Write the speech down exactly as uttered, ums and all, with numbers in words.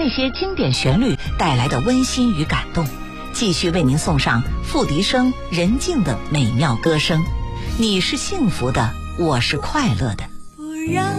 那些经典旋律带来的温馨与感动，继续为您送上付笛声、任静的美妙歌声。你是幸福的，我是快乐的。 不让